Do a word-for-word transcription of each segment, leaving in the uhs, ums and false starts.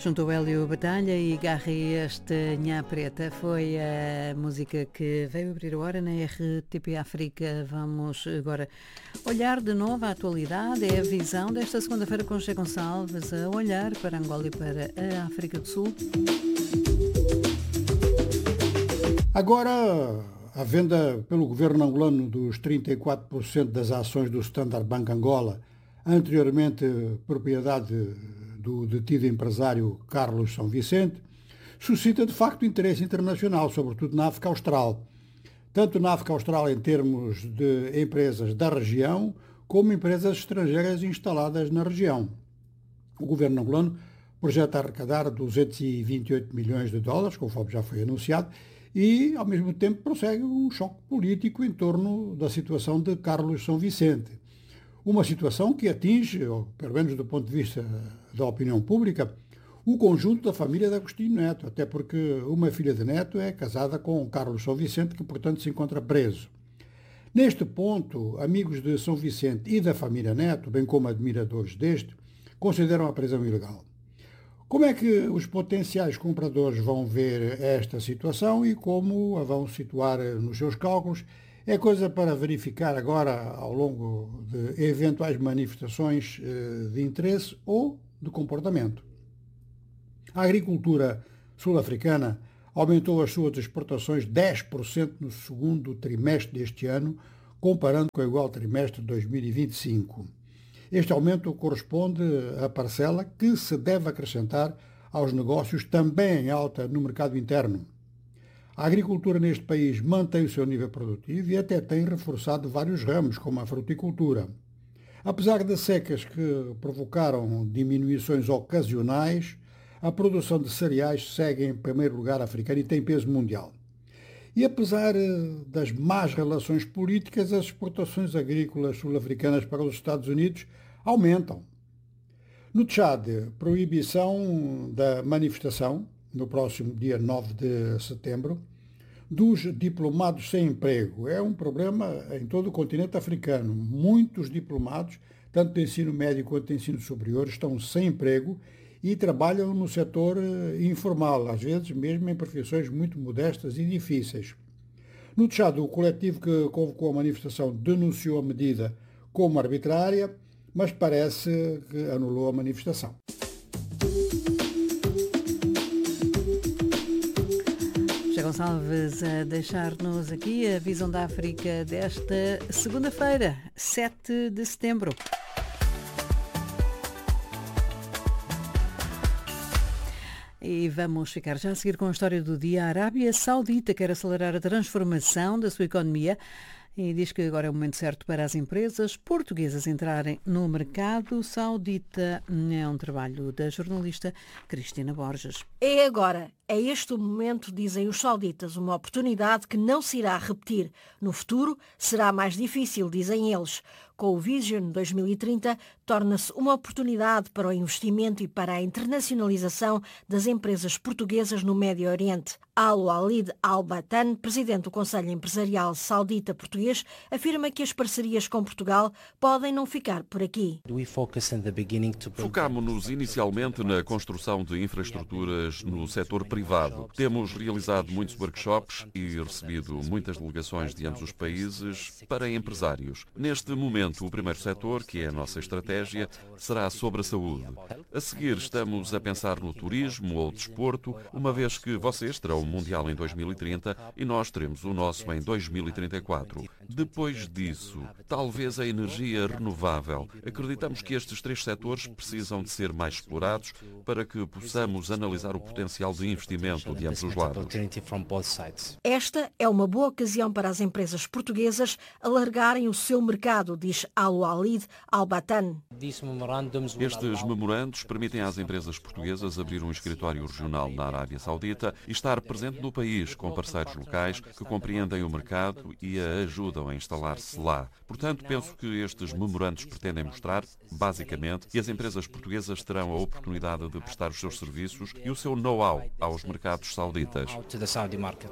Junto ao Hélio Batalha e Garri este Nha Preta foi a música que veio abrir a hora na R T P África. Vamos agora olhar de novo a atualidade, é a visão desta segunda-feira com José Gonçalves a olhar para Angola e para a África do Sul. Agora, a venda pelo governo angolano dos trinta e quatro por cento das ações do Standard Bank Angola, anteriormente propriedade do detido empresário Carlos São Vicente, suscita de facto interesse internacional, sobretudo na África Austral. Tanto na África Austral em termos de empresas da região, como empresas estrangeiras instaladas na região. O governo angolano projeta arrecadar duzentos e vinte e oito milhões de dólares, conforme já foi anunciado, e ao mesmo tempo prossegue um choque político em torno da situação de Carlos São Vicente. Uma situação que atinge, ou pelo menos do ponto de vista da opinião pública, o conjunto da família de Agostinho Neto, até porque uma filha de Neto é casada com Carlos São Vicente, que portanto se encontra preso. Neste ponto, amigos de São Vicente e da família Neto, bem como admiradores deste, consideram a prisão ilegal. Como é que os potenciais compradores vão ver esta situação e como a vão situar nos seus cálculos? É coisa para verificar agora ao longo de eventuais manifestações de interesse ou de comportamento. A agricultura sul-africana aumentou as suas exportações dez por cento no segundo trimestre deste ano, comparando com o igual trimestre de dois mil e vinte e cinco. Este aumento corresponde à parcela que se deve acrescentar aos negócios também em alta no mercado interno. A agricultura neste país mantém o seu nível produtivo e até tem reforçado vários ramos, como a fruticultura. Apesar das secas que provocaram diminuições ocasionais, a produção de cereais segue em primeiro lugar africana e tem peso mundial. E apesar das más relações políticas, as exportações agrícolas sul-africanas para os Estados Unidos aumentam. No Tchad, proibição da manifestação, no próximo dia nove de setembro, dos diplomados sem emprego. É um problema em todo o continente africano. Muitos diplomados, tanto de ensino médio quanto de ensino superior, estão sem emprego e trabalham no setor informal, às vezes mesmo em profissões muito modestas e difíceis. No Tchad, o coletivo que convocou a manifestação denunciou a medida como arbitrária, mas parece que anulou a manifestação. José Gonçalves a deixar-nos aqui a visão da África desta segunda-feira, sete de setembro. E vamos ficar já a seguir com a história do dia. A Arábia Saudita quer acelerar a transformação da sua economia e diz que agora é o momento certo para as empresas portuguesas entrarem no mercado saudita. É um trabalho da jornalista Cristina Borges. É agora. É este o momento, dizem os sauditas, uma oportunidade que não se irá repetir. No futuro, será mais difícil, dizem eles. Com o Vision dois mil e trinta, torna-se uma oportunidade para o investimento e para a internacionalização das empresas portuguesas no Médio Oriente. Al-Walid Al-Batan, presidente do Conselho Empresarial Saudita-Português, afirma que as parcerias com Portugal podem não ficar por aqui. Focámo-nos inicialmente na construção de infraestruturas no setor privado. Temos realizado muitos workshops e recebido muitas delegações de ambos os países para empresários. Neste momento, o primeiro setor, que é a nossa estratégia, será sobre a saúde. A seguir, estamos a pensar no turismo ou desporto, uma vez que vocês terão o Mundial em dois mil e trinta e nós teremos o nosso em dois mil e trinta e quatro. Depois disso, talvez a energia renovável. Acreditamos que estes três setores precisam de ser mais explorados para que possamos analisar o potencial de investimento de ambos os lados. Esta é uma boa ocasião para as empresas portuguesas alargarem o seu mercado, diz Al-Walid Al-Batan. Estes memorandos permitem às empresas portuguesas abrir um escritório regional na Arábia Saudita e estar presente no país com parceiros locais que compreendem o mercado e a ajudam a instalar-se lá. Portanto, penso que estes memorandos pretendem mostrar, basicamente, que as empresas portuguesas terão a oportunidade de prestar os seus serviços e o seu know-how aos mercados sauditas.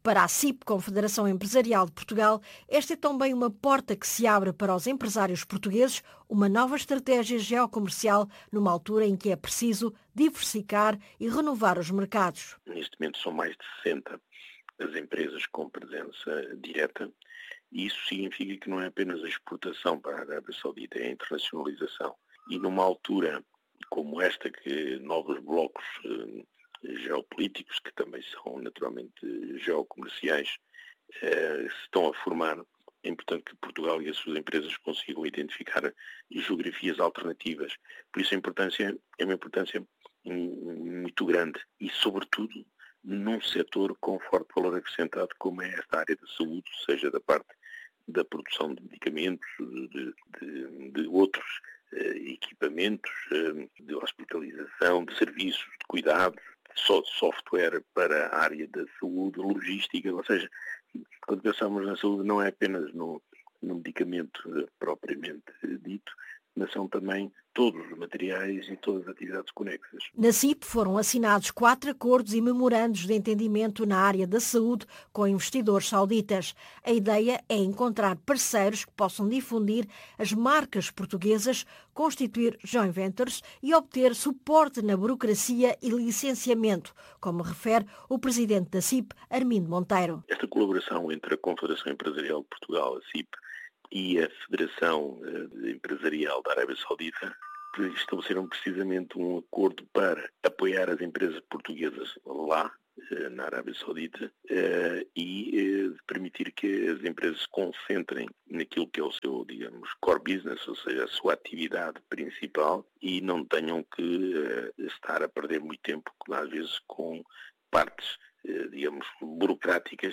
Para a C I P, Confederação Empresarial de Portugal, esta é também uma porta que se abre para os empresários portugueses, uma nova estratégia geocomercial numa altura em que é preciso diversificar e renovar os mercados. Neste momento são mais de sessenta as empresas com presença direta e isso significa que não é apenas a exportação para a Arábia Saudita, é a internacionalização. E numa altura como esta, que novos blocos eh, geopolíticos, que também são naturalmente geocomerciais, eh, se estão a formar, é importante que Portugal e as suas empresas consigam identificar geografias alternativas. Por isso a importância é uma importância muito grande e, sobretudo, num setor com forte valor acrescentado como é esta área da saúde, seja da parte da produção de medicamentos, de, de, de outros eh, equipamentos, eh, de hospitalização, de serviços, de cuidados, de software para a área da saúde, logística, ou seja, quando pensamos na saúde não é apenas no, no medicamento propriamente dito, mas são também todos os materiais e todas as atividades conexas. Na C I P foram assinados quatro acordos e memorandos de entendimento na área da saúde com investidores sauditas. A ideia é encontrar parceiros que possam difundir as marcas portuguesas, constituir joint ventures e obter suporte na burocracia e licenciamento, como refere o presidente da C I P, Armindo Monteiro. Esta colaboração entre a Confederação Empresarial de Portugal, a C I P, e a Federação Empresarial da Arábia Saudita estabeleceram precisamente um acordo para apoiar as empresas portuguesas lá, na Arábia Saudita, e permitir que as empresas se concentrem naquilo que é o seu, digamos, core business, ou seja, a sua atividade principal, e não tenham que estar a perder muito tempo, às vezes, com partes, digamos, burocráticas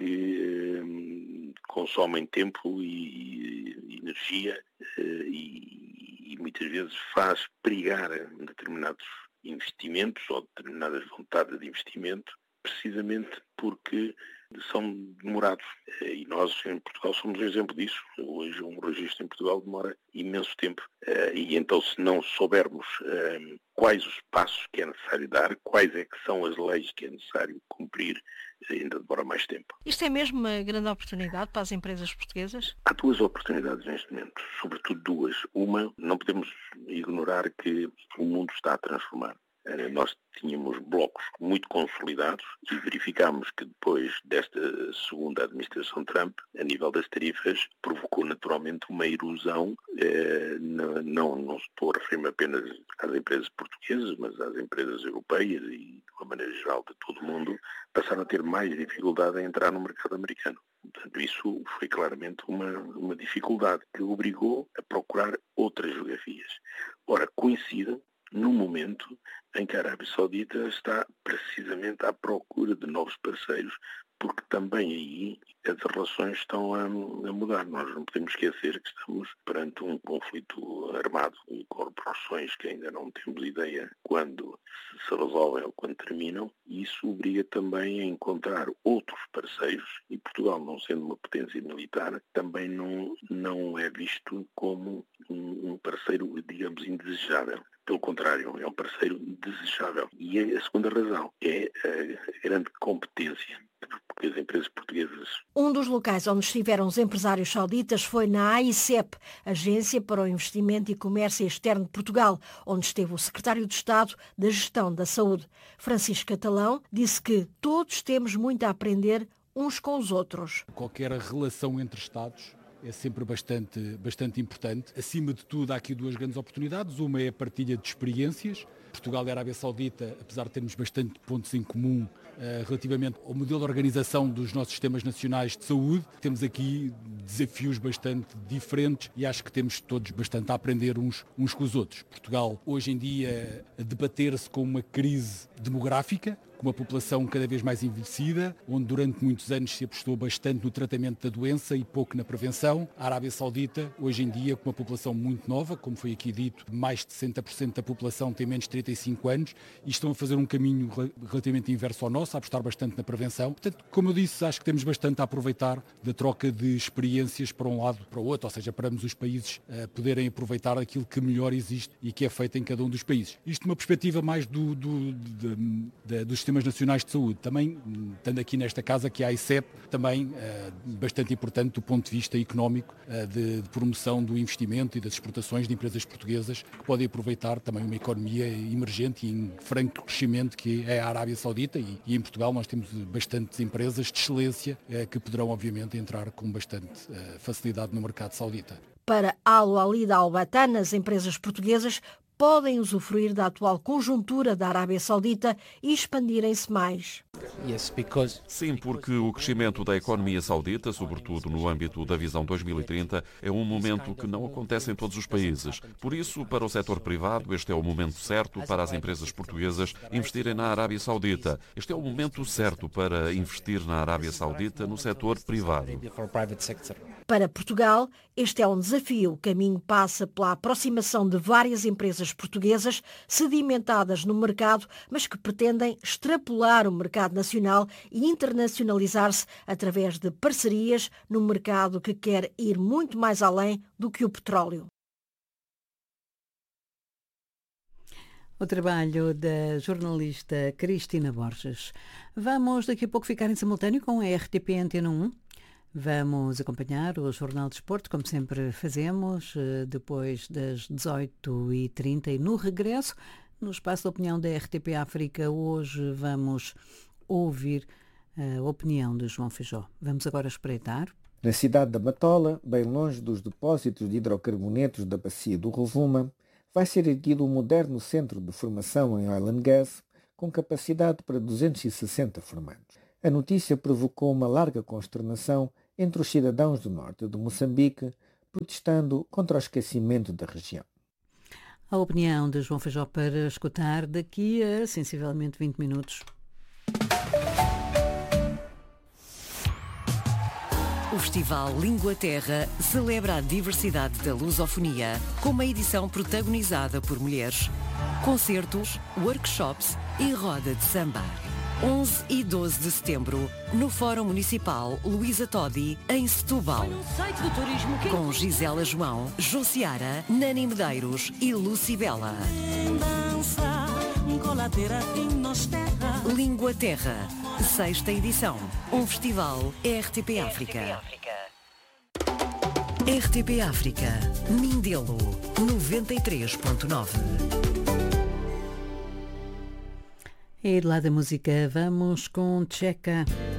que eh, consomem tempo e, e energia eh, e, e muitas vezes faz perigar determinados investimentos ou determinadas vontades de investimento, precisamente porque são demorados. E nós em Portugal somos um exemplo disso. Hoje um registro em Portugal demora imenso tempo. E então, se não soubermos quais os passos que é necessário dar, quais é que são as leis que é necessário cumprir, ainda demora mais tempo. Isto é mesmo uma grande oportunidade para as empresas portuguesas? Há duas oportunidades neste momento, sobretudo duas. Uma, não podemos ignorar que o mundo está a transformar. Nós tínhamos blocos muito consolidados e verificámos que depois desta segunda administração Trump, a nível das tarifas, provocou naturalmente uma erosão. Eh, não, não, não estou a referir-me apenas às empresas portuguesas, mas às empresas europeias e, de uma maneira geral, de todo o mundo, passaram a ter mais dificuldade em entrar no mercado americano. Portanto, isso foi claramente uma, uma dificuldade que obrigou a procurar outras geografias. Ora, coincide no momento em que a Arábia Saudita está precisamente à procura de novos parceiros, porque também aí as relações estão a, a mudar. Nós não podemos esquecer que estamos perante um conflito armado e com repercussões que ainda não temos ideia quando se resolvem ou quando terminam, e isso obriga também a encontrar outros parceiros, e Portugal, não sendo uma potência militar, também não, não é visto como um, um parceiro, digamos, indesejável. Pelo contrário, é um parceiro desejável. E a segunda razão é a grande competência, porque as empresas portuguesas... Um dos locais onde estiveram os empresários sauditas foi na A I C E P, Agência para o Investimento e Comércio Externo de Portugal, onde esteve o secretário de Estado da Gestão da Saúde. Francisco Catalão disse que todos temos muito a aprender uns com os outros. Qualquer relação entre Estados é sempre bastante, bastante importante. Acima de tudo, há aqui duas grandes oportunidades. Uma é a partilha de experiências. Portugal e a Arábia Saudita, apesar de termos bastante pontos em comum uh, relativamente ao modelo de organização dos nossos sistemas nacionais de saúde, temos aqui desafios bastante diferentes e acho que temos todos bastante a aprender uns, uns com os outros. Portugal, hoje em dia, a debater-se com uma crise demográfica, com uma população cada vez mais envelhecida, onde durante muitos anos se apostou bastante no tratamento da doença e pouco na prevenção. A Arábia Saudita, hoje em dia, com uma população muito nova, como foi aqui dito, mais de sessenta por cento da população tem menos de trinta e cinco anos e estão a fazer um caminho relativamente inverso ao nosso, a apostar bastante na prevenção. Portanto, como eu disse, acho que temos bastante a aproveitar da troca de experiências para um lado para o outro, ou seja, para ambos os países uh, poderem aproveitar aquilo que melhor existe e que é feito em cada um dos países. Isto numa perspectiva mais do, do, de, de, dos sistemas nacionais de saúde. Também, estando aqui nesta casa, que é a I C E P, também uh, bastante importante do ponto de vista económico, uh, de, de promoção do investimento e das exportações de empresas portuguesas que podem aproveitar também uma economia emergente e em franco crescimento que é a Arábia Saudita e, e em Portugal nós temos bastantes empresas de excelência uh, que poderão obviamente entrar com bastante uh, facilidade no mercado saudita. Para Al Walid Al Bataan, as empresas portuguesas podem usufruir da atual conjuntura da Arábia Saudita e expandirem-se mais. Sim, porque o crescimento da economia saudita, sobretudo no âmbito da Visão dois mil e trinta, é um momento que não acontece em todos os países. Por isso, para o setor privado, este é o momento certo para as empresas portuguesas investirem na Arábia Saudita. Este é o momento certo para investir na Arábia Saudita no setor privado. Para Portugal, este é um desafio. O caminho passa pela aproximação de várias empresas portuguesas sedimentadas no mercado, mas que pretendem extrapolar o mercado nacional e internacionalizar-se através de parcerias num mercado que quer ir muito mais além do que o petróleo. O trabalho da jornalista Cristina Borges. Vamos daqui a pouco ficar em simultâneo com a R T P Antena um. Vamos acompanhar o Jornal de Desporto, como sempre fazemos, depois das dezoito e trinta e no regresso, no espaço de opinião da R T P África, hoje vamos ouvir a opinião de João Feijó. Vamos agora espreitar. Na cidade da Matola, bem longe dos depósitos de hidrocarbonetos da bacia do Rovuma, vai ser erguido um moderno centro de formação em Oil and Gas com capacidade para duzentos e sessenta formandos. A notícia provocou uma larga consternação entre os cidadãos do norte de Moçambique, protestando contra o esquecimento da região. A opinião de João Feijó para escutar daqui a sensivelmente vinte minutos. O Festival Língua Terra celebra a diversidade da lusofonia com uma edição protagonizada por mulheres. Concertos, workshops e roda de samba. onze e doze de setembro, no Fórum Municipal Luísa Todi, em Setúbal. Com Gisela João, Josiara, Nani Medeiros e Lucibela. Língua Terra, sexta edição. Um festival R T P África. R T P África, Mindelo, noventa e três ponto nove. E de lá da música, vamos com Tcheca.